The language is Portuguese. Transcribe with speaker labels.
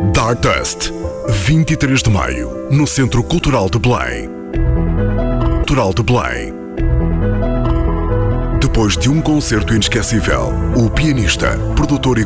Speaker 1: Dart-Dust, 23 de maio, no Centro Cultural de Belém. Depois de um concerto inesquecível, o pianista, produtor e